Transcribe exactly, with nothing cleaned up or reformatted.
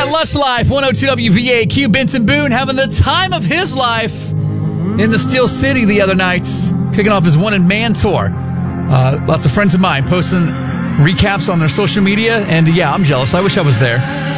at Lush Life, one oh two W V A Q. Benson Boone having the time of his life in the Steel City the other night, kicking off his one in man tour. Uh, lots of friends of mine posting recaps on their social media, and yeah, I'm jealous. I wish I was there.